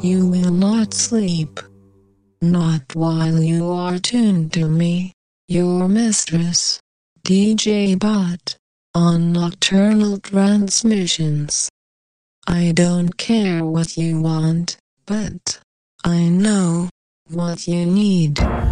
You will not sleep. Not while you are tuned to me, your mistress, DJ Bot, on Nocturnal Transmissions. I don't care what you want, but I know what you need.